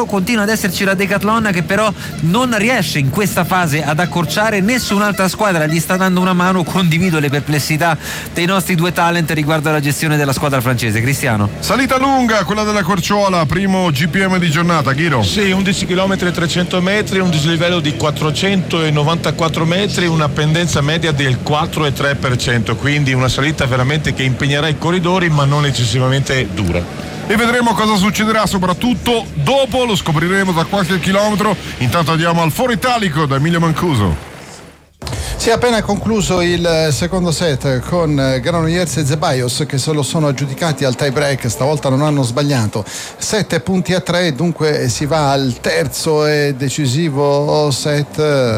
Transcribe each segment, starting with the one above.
0. Continua ad esserci la Decathlon che però non riesce in questa fase ad accorciare, nessun'altra squadra gli sta dando una mano. Condivido le perplessità dei nostri due talent riguardo alla gestione della squadra francese. Cristiano. Salita lunga, quella della Corciola, primo GPM di giornata, Ghiro. Sì, 11 km e 300 metri, un dislivello di 494 metri, una pendenza media del 4,3%, quindi una salita veramente che impegnerà i corridori ma non eccessivamente dura. E vedremo cosa succederà, soprattutto dopo, lo scopriremo da qualche chilometro. Intanto andiamo al Foro Italico da Emilio Mancuso. Si è appena concluso il secondo set con Granollers e Zeballos che se lo sono aggiudicati al tie break, stavolta non hanno sbagliato, 7-3, dunque si va al terzo e decisivo set.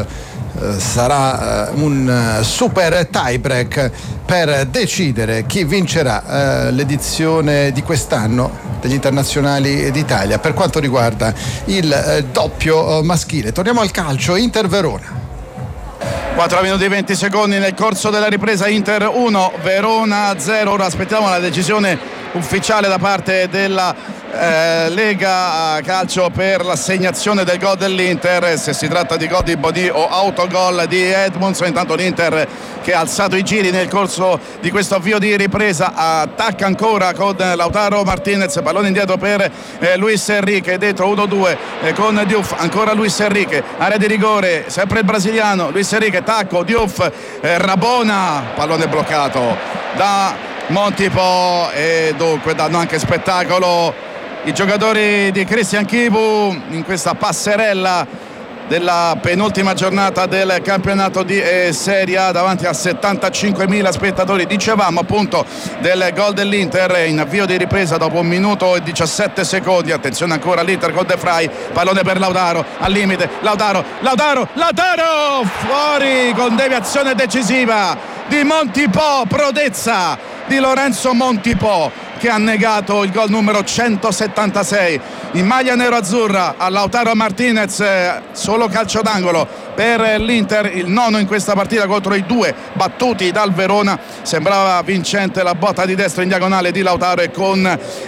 Sarà un super tie break per decidere chi vincerà l'edizione di quest'anno degli internazionali d'Italia per quanto riguarda il doppio maschile. Torniamo al calcio, Inter-Verona. 4 minuti e 20 secondi nel corso della ripresa, Inter 1, Verona 0. Ora aspettiamo la decisione ufficiale da parte della Lega Calcio per l'assegnazione del gol dell'Inter, se si tratta di gol di Bodì o autogol di Edmondson. Intanto l'Inter che ha alzato i giri nel corso di questo avvio di ripresa, attacca ancora con Lautaro Martinez, pallone indietro per Luis Enrique, dentro 1-2 con Diouf, ancora Luis Enrique, area di rigore, sempre il brasiliano Luis Enrique, tacco, Diouf, Rabona, pallone bloccato da Montipò e dunque danno anche spettacolo i giocatori di Christian Chivu in questa passerella della penultima giornata del campionato di Serie A davanti a 75.000 spettatori. Dicevamo appunto del gol dell'Inter in avvio di ripresa dopo 1 minuto e 17 secondi. Attenzione ancora all'Inter con De Vrij, pallone per Lautaro al limite, Lautaro fuori con deviazione decisiva di Montipò, prodezza di Lorenzo Montipò che ha negato il gol numero 176 in maglia nero-azzurra a Lautaro Martinez. Solo calcio d'angolo per l'Inter, il nono in questa partita contro i 2 battuti dal Verona. Sembrava vincente la botta di destra in diagonale di Lautaro e con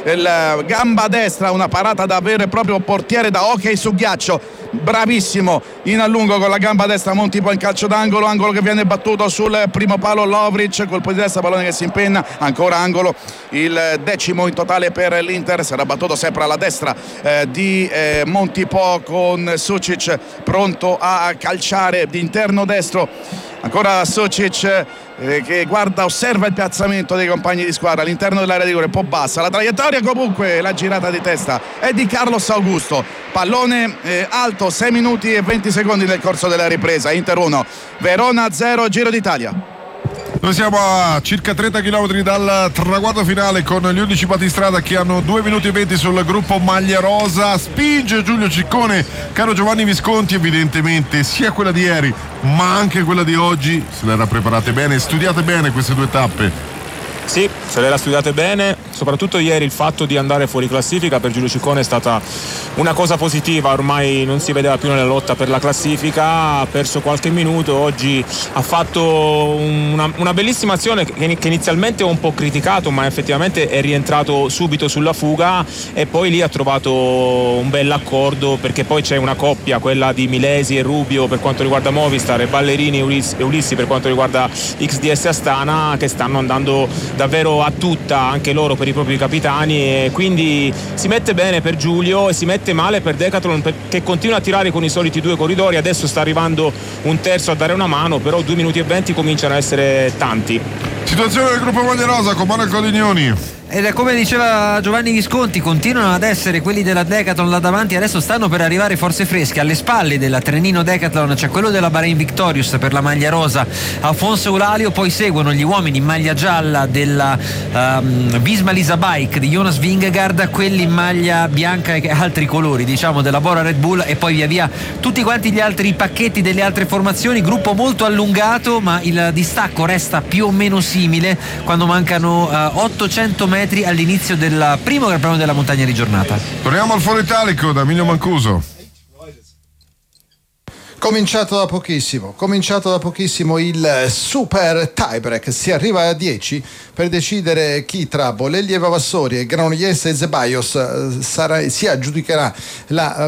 il gamba destra una parata da vero e proprio portiere da hockey su ghiaccio, bravissimo in allungo con la gamba destra Montipò in calcio d'angolo, angolo che viene battuto sul primo palo Lovric, colpo di destra, pallone che si impenna, ancora angolo, il 10° in totale per l'Inter. Sarà battuto sempre alla destra di Montipò con Sucic pronto a calciare di interno destro, ancora Sucic che guarda, osserva il piazzamento dei compagni di squadra all'interno dell'area di rigore, un po' bassa la traiettoria, comunque la girata di testa è di Carlos Augusto, pallone alto, 6 minuti e 20 secondi nel corso della ripresa. Inter 1, Verona 0, Giro d'Italia. Noi siamo a circa 30 km dal traguardo finale con gli 11 battistrada che hanno 2 minuti e 20 sul gruppo maglia rosa. Spinge Giulio Ciccone, caro Giovanni Visconti, evidentemente sia quella di ieri ma anche quella di oggi se le era preparate bene, studiate bene queste 2 tappe. Sì, se l'era studiate bene, soprattutto ieri il fatto di andare fuori classifica per Giulio Ciccone è stata una cosa positiva, ormai non si vedeva più nella lotta per la classifica, ha perso qualche minuto, oggi ha fatto una bellissima azione che inizialmente ho un po' criticato, ma effettivamente è rientrato subito sulla fuga e poi lì ha trovato un bell'accordo, perché poi c'è una coppia, quella di Milesi e Rubio per quanto riguarda Movistar e Ballerini e Ulissi per quanto riguarda XDS Astana, che stanno andando davvero a tutta anche loro per i propri capitani, e quindi si mette bene per Giulio e si mette male per Decathlon, che continua a tirare con i soliti 2 corridori. Adesso sta arrivando un terzo a dare una mano, però 2 minuti e 20 cominciano a essere tanti. Situazione del gruppo maglia rosa con Manuel Codignoni. Ed come diceva Giovanni Visconti, continuano ad essere quelli della Decathlon là davanti, adesso stanno per arrivare forze fresche. Alle spalle della Trenino Decathlon c'è quello della Bahrain Victorious per la maglia rosa, Alfonso Eulalio, poi seguono gli uomini in maglia gialla della Visma Lisa Bike di Jonas Vingegaard, quelli in maglia bianca e altri colori diciamo della Bora Red Bull, e poi via via tutti quanti gli altri pacchetti delle altre formazioni. Gruppo molto allungato, ma il distacco resta più o meno simile quando mancano 800 metri all'inizio del primo Gran Premio della montagna di giornata. Torniamo al Foro Italico da Emilio Mancuso. Cominciato da pochissimo il super tiebreak, si arriva a 10 per decidere chi tra Bolelli e Vavassori e Granollers e Zeballos si aggiudicherà la